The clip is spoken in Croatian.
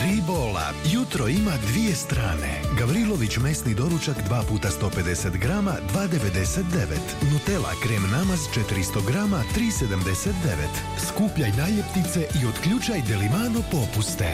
Ribola. Jutro ima dvije strane. Gavrilović mesni doručak 2 puta 150 grama 2,99. Nutella krem namaz 400 grama 3,79. Skupljaj naljepnice i otključaj Delimano popuste.